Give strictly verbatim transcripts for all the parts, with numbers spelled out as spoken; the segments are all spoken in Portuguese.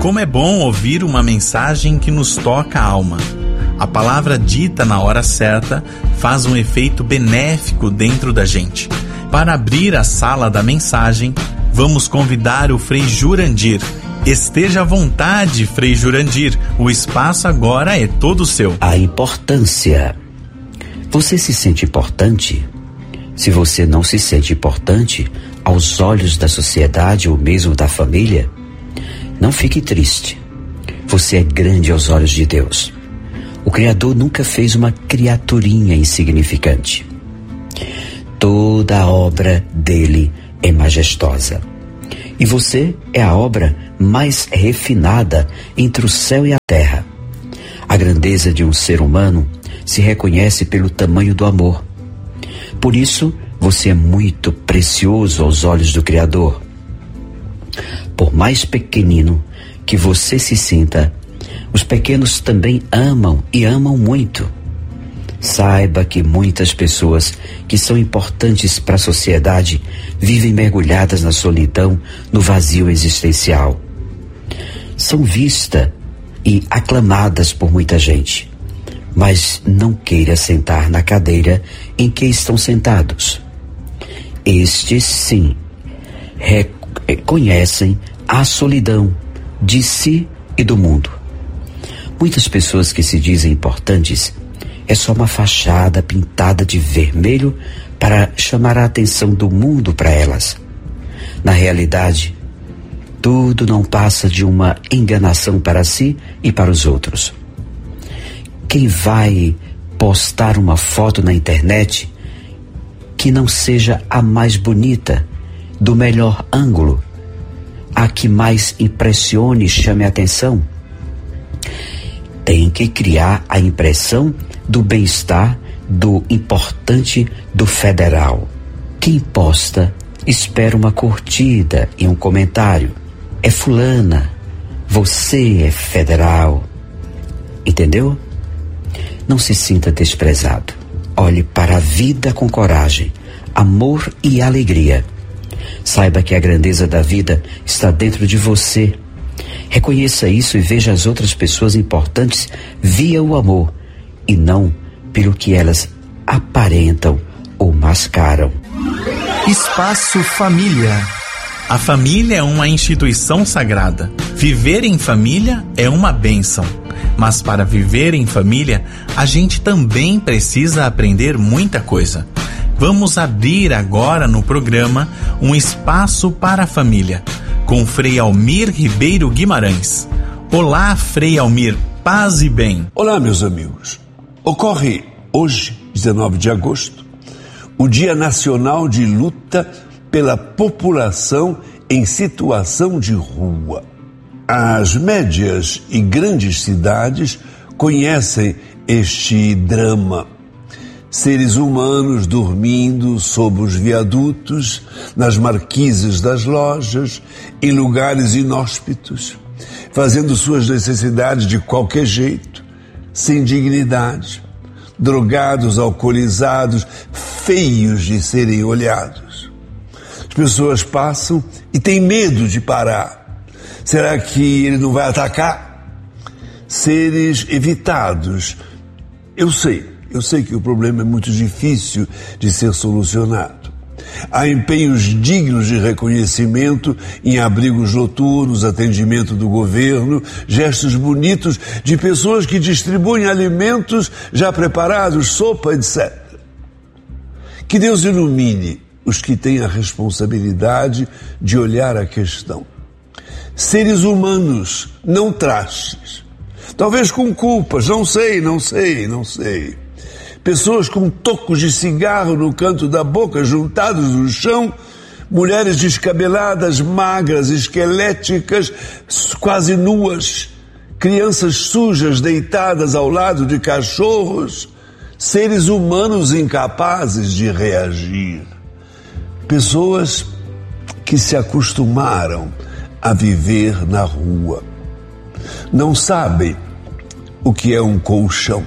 Como é bom ouvir uma mensagem que nos toca a alma. A palavra dita na hora certa faz um efeito benéfico dentro da gente. Para abrir a sala da mensagem, vamos convidar o Frei Jurandir. Esteja à vontade, Frei Jurandir. O espaço agora é todo seu. A importância. Você se sente importante? Se você não se sente importante aos olhos da sociedade ou mesmo da família, não fique triste. Você é grande aos olhos de Deus. O Criador nunca fez uma criaturinha insignificante. Toda a obra dele é majestosa. E você é a obra mais refinada entre o céu e a terra. A grandeza de um ser humano se reconhece pelo tamanho do amor. Por isso, você é muito precioso aos olhos do Criador. Por mais pequenino que você se sinta, os pequenos também amam e amam muito. Saiba que muitas pessoas que são importantes para a sociedade vivem mergulhadas na solidão, no vazio existencial. São vistas e aclamadas por muita gente, mas não queira sentar na cadeira em que estão sentados. Estes, sim, reconhecem a solidão de si e do mundo. Muitas pessoas que se dizem importantes é só uma fachada pintada de vermelho para chamar a atenção do mundo para elas. Na realidade, tudo não passa de uma enganação para si e para os outros. Quem vai postar uma foto na internet que não seja a mais bonita, do melhor ângulo, a que mais impressione e chame a atenção, tem que criar a impressão do bem-estar, do importante, do federal. Quem posta espera uma curtida e um comentário. É fulana, você é federal. Entendeu? Não se sinta desprezado. Olhe para a vida com coragem, amor e alegria. Saiba que a grandeza da vida está dentro de você. Reconheça isso e veja as outras pessoas importantes via o amor e não pelo que elas aparentam ou mascaram. Espaço Família. A família é uma instituição sagrada. Viver em família é uma bênção. Mas para viver em família, a gente também precisa aprender muita coisa. Vamos abrir agora no programa um espaço para a família, com Frei Almir Ribeiro Guimarães. Olá, Frei Almir, paz e bem. Olá, meus amigos. Ocorre hoje, dezenove de agosto, o Dia Nacional de Luta pela População em Situação de Rua. As médias e grandes cidades conhecem este drama. Seres humanos dormindo sob os viadutos, nas marquises das lojas, em lugares inóspitos, fazendo suas necessidades de qualquer jeito, sem dignidade, drogados, alcoolizados, feios de serem olhados. As pessoas passam e têm medo de parar. Será que ele não vai atacar? Seres evitados. Eu sei. Eu sei que o problema é muito difícil de ser solucionado. Há empenhos dignos de reconhecimento em abrigos noturnos, atendimento do governo, gestos bonitos de pessoas que distribuem alimentos já preparados, sopa, etcétera. Que Deus ilumine os que têm a responsabilidade de olhar a questão. Seres humanos, não trastes. Talvez com culpas, não sei, não sei, não sei. Pessoas com tocos de cigarro no canto da boca, juntados no chão, mulheres descabeladas, magras, esqueléticas, quase nuas, crianças sujas deitadas ao lado de cachorros, seres humanos incapazes de reagir. Pessoas que se acostumaram a viver na rua. Não sabem o que é um colchão.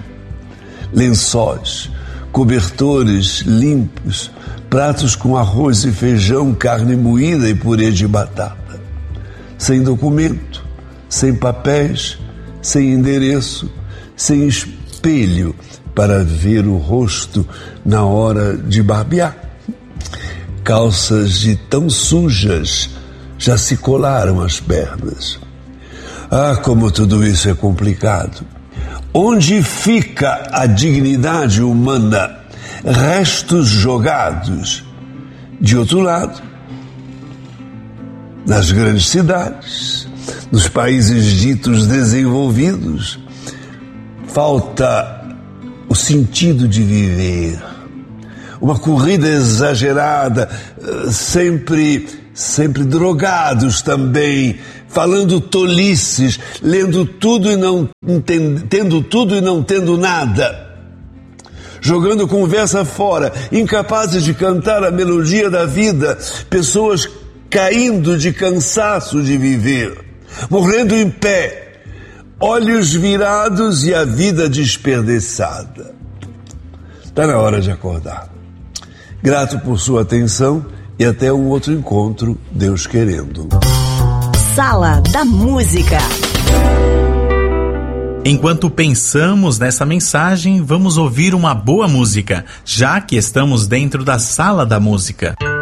Lençóis, cobertores limpos, pratos com arroz e feijão, carne moída e purê de batata. Sem documento, sem papéis, sem endereço, sem espelho para ver o rosto na hora de barbear. Calças de tão sujas já se colaram às pernas. Ah, como tudo isso é complicado. Onde fica a dignidade humana? Restos jogados. De outro lado, nas grandes cidades, nos países ditos desenvolvidos, falta o sentido de viver. Uma corrida exagerada, sempre, sempre drogados também, falando tolices, lendo tudo e não entend, tendo tudo e não tendo nada. Jogando conversa fora, incapazes de cantar a melodia da vida, pessoas caindo de cansaço de viver, morrendo em pé, olhos virados e a vida desperdiçada. Está na hora de acordar. Grato por sua atenção e até um outro encontro, Deus querendo. Sala da Música. Enquanto pensamos nessa mensagem, vamos ouvir uma boa música, já que estamos dentro da Sala da Música.